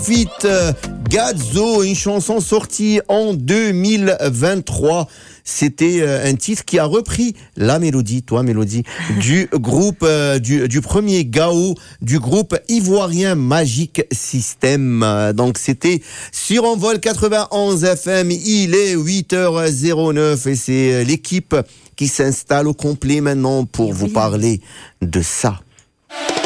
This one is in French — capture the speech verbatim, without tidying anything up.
feat euh, Gazzo, une chanson sortie en deux mille vingt-trois. C'était euh, un titre qui a repris la mélodie, toi mélodie, du groupe, euh, du, du premier Gao, du groupe ivoirien Magic System. Euh, donc c'était sur Envol quatre-vingt-onze F M, il est huit heures zéro neuf et c'est euh, l'équipe qui s'installe au complet maintenant pour vous parler de ça.